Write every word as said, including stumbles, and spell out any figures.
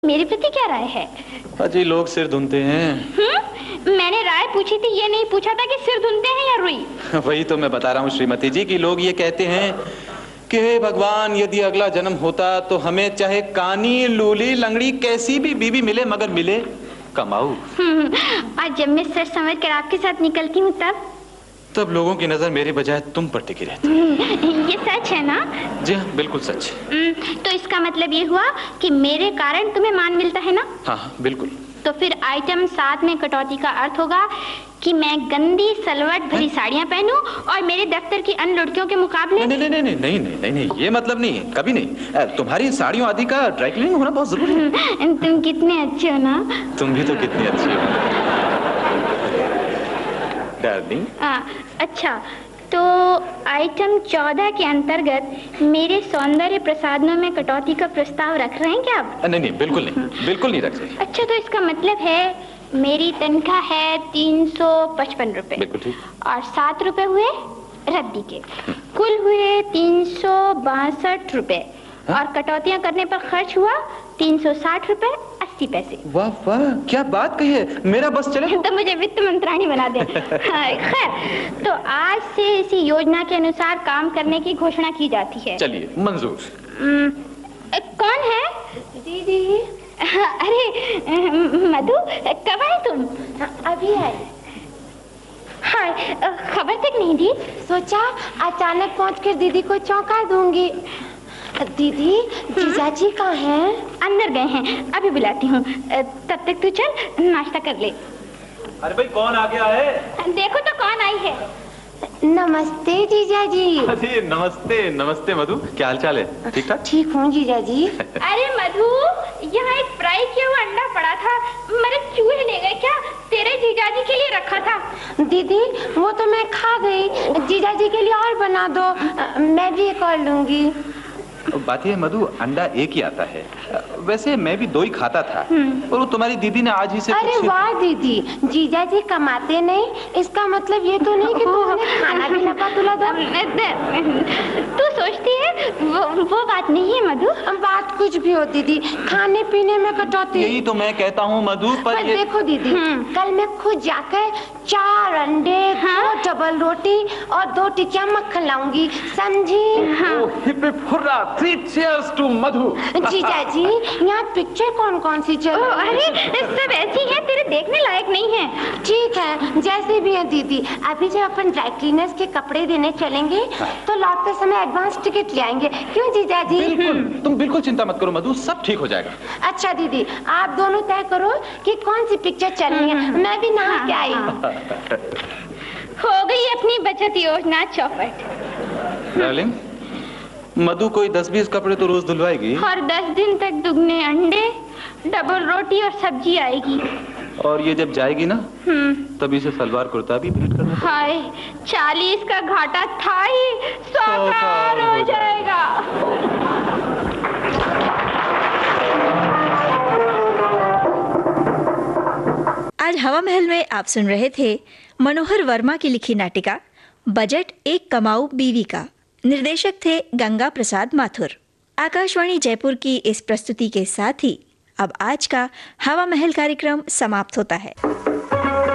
मेरे प्रति क्या राय है? अजी लोग सिर धुनते हैं। हम्म, मैंने राय पूछी थी, ये नहीं पूछा था कि सिर धुनते हैं या रुई। वही तो मैं बता रहा हूँ श्रीमती जी कि लोग ये कहते हैं कि हे भगवान, यदि अगला जन्म होता तो हमें चाहे कानी लूली लंगड़ी कैसी भी बीवी मिले मगर मिले कमाऊ। आज जब मैं सच समझ कर आपके साथ निकलती हूँ तब तब लोगों की नजर मेरे बजाय तुम पर टिकी रहती है। ये सच है ना? जी हाँ, बिल्कुल सच। तो इसका मतलब ये हुआ कि मेरे कारण तुम्हें मान मिलता है ना? हाँ बिल्कुल। तो फिर आइटम सात में कटौती का अर्थ होगा कि मैं गंदी सलवट भरी साड़ियाँ पहनूं और मेरे दफ्तर की अन्य लड़कियों के मुकाबले। नहीं नहीं नहीं नहीं नहीं नहीं नहीं नहीं ये मतलब नहीं है, कभी नहीं। तुम्हारी साड़ियों आदि का ड्राई क्लीनिंग होना बहुत जरूरी है। तुम कितने अच्छे हो ना। तुम भी तो कितनी अच्छी हो डार्लिंग। अच्छा, तो आइटम चौदह के अंतर्गत मेरे सौंदर्य प्रसाधनों में कटौती का प्रस्ताव रख रहे हैं क्या आप? नहीं नहीं बिल्कुल नहीं, बिल्कुल नहीं रख रहे। अच्छा, तो इसका मतलब है मेरी तनख्वाह है तीन सौ पचपन रुपए। बिल्कुल ठीक। और सात रुपए हुए रद्दी के, कुल हुए तीन सौ बासठ रुपए। और कटौतियां करने पर खर्च हुआ तीन सौ साठ रुपए अस्सी पैसे। वाह वाह, क्या बात कही है, मेरा बस चले तो मुझे वित्त मंत्राणी बना दे। खैर, तो आज से इसी योजना के अनुसार काम करने की घोषणा की जाती है। चलिए मंजूर। कौन है? दीदी। अरे मधु, कब आए तुम? अभी आई। हाय, खबर तक नहीं दी। सोचा अचानक पहुंचकर दीदी को चौंका दूंगी। दीदी, जीजाजी कहाँ हैं? अंदर गए हैं, अभी बुलाती हूँ। तब तक तू चल नाश्ता कर ले। अरे भाई कौन आ गया है? देखो तो कौन आई है। नमस्ते जीजाजी। अरे नमस्ते नमस्ते मधु, क्या हाल चाल है? ठीक ठाक? ठीक हूँ जीजाजी। अरे मधु, यहाँ एक फ्राई किया हुआ अंडा पड़ा था, मेरे चूहे ले गए क्या? तेरे जीजाजी के लिए रखा था। दीदी वो तो मैं खा गई, जीजाजी के लिए और बना दो, मैं भी एक और लूंगी। बात ये मधु, अंडा एक ही आता है, वैसे मैं भी दो ही खाता था और वो तुम्हारी दीदी ने आज ही से। अरे वाह दीदी, जीजाजी कमाते नहीं, इसका मतलब ये तो नहीं कि तू उन्हें खाना भी लगा तुला दो। तू सोचती है वो, वो बात नहीं है मधु। बात कुछ भी हो दीदी, खाने पीने में कटौती। यही तो मैं कहता हूँ मधु। पर, पर ये... देखो दीदी, कल मैं खुद जाकर चार अंडे, हाँ? दो डबल रोटी और दो टिकिया मक्खन लाऊंगी, समझी? हाँ। Three cheers to मधु। जीजाजी, यहाँ पिक्चर कौन कौन सी चल रही है? अरे सब ऐसी है, तेरे देखने लायक नहीं है। ठीक है, जैसे भी है दीदी। अभी जब अपन ड्राई क्लीनर्स के कपड़े देने चलेंगे तो लौटते समय एडवांस टिकट ले आएंगे, क्यों जीजाजी? बिल्कुल, तुम बिल्कुल चिंता मत करो मधु, सब ठीक हो जाएगा। अच्छा दीदी, आप दोनों तय करो कि कौन सी पिक्चर चलनी है, मैं भी नहा के आई। हो गई अपनी बचत योजना चौपट। डार्लिंग, मधु कोई दस बीस कपड़े तो रोज धुलवाएगी और दस दिन तक दुगने अंडे, डबल रोटी और सब्जी आएगी। और ये जब जाएगी ना तभी से सलवार कुर्ता भी भेंट करना। हाय, चालीस का घाटा था ही, सौ का हो जाएगा। आज हवा महल में आप सुन रहे थे मनोहर वर्मा की लिखी नाटिका बजट एक कमाऊ बीवी का। निर्देशक थे गंगा प्रसाद माथुर। आकाशवाणी जयपुर की इस प्रस्तुति के साथ ही अब आज का हवा महल कार्यक्रम समाप्त होता है।